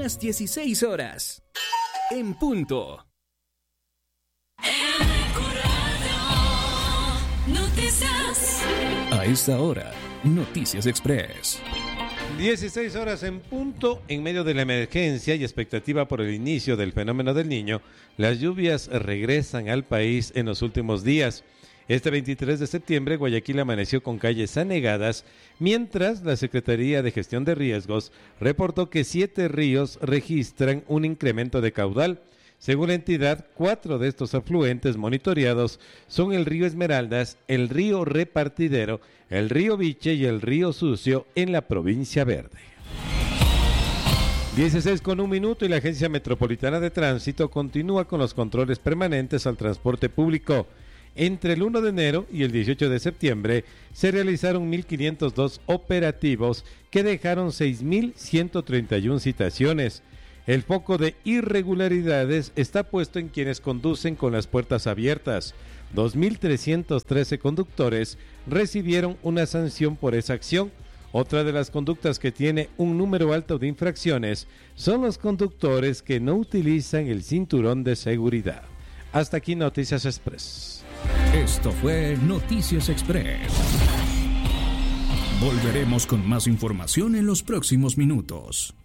las 16 horas. En punto. Noticias. A esta hora, Noticias Express. 16 horas en punto. En medio de la emergencia y expectativa por el inicio del fenómeno del Niño, las lluvias regresan al país en los últimos días. Este 23 de septiembre, Guayaquil amaneció con calles anegadas, mientras la Secretaría de Gestión de Riesgos reportó que 7 ríos registran un incremento de caudal. Según la entidad, 4 de estos afluentes monitoreados son el río Esmeraldas, el río Repartidero, el río Viche y el río Sucio en la provincia Verde. 16:01 y la Agencia Metropolitana de Tránsito continúa con los controles permanentes al transporte público. Entre el 1 de enero y el 18 de septiembre se realizaron 1.502 operativos que dejaron 6.131 citaciones. El foco de irregularidades está puesto en quienes conducen con las puertas abiertas. 2.313 conductores recibieron una sanción por esa acción. Otra de las conductas que tiene un número alto de infracciones son los conductores que no utilizan el cinturón de seguridad. Hasta aquí Noticias Express. Esto fue Noticias Express. Volveremos con más información en los próximos minutos.